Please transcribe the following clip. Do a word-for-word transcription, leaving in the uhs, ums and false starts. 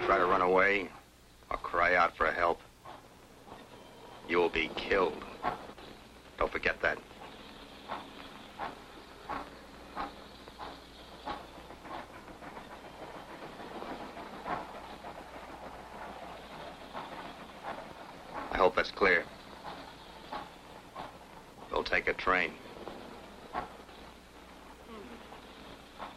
try to run away or cry out for help, you will be killed. Don't forget that. I hope that's clear. We'll take a train.